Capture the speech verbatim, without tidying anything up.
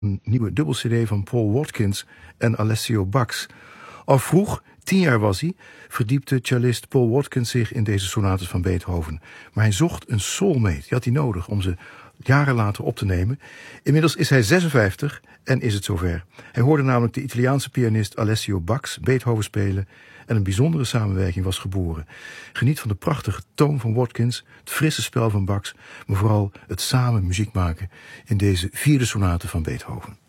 een nieuwe dubbel-cd van Paul Watkins en Alessio Bax. Al vroeg, tien jaar was hij, verdiepte cellist Paul Watkins zich in deze sonates van Beethoven. Maar hij zocht een soulmate, die had hij nodig om ze jaren later op te nemen. Inmiddels is hij zesenvijftig en is het zover. Hij hoorde namelijk de Italiaanse pianist Alessio Bax Beethoven spelen en een bijzondere samenwerking was geboren. Geniet van de prachtige toon van Watkins, het frisse spel van Bax, maar vooral het samen muziek maken in deze vierde sonate van Beethoven.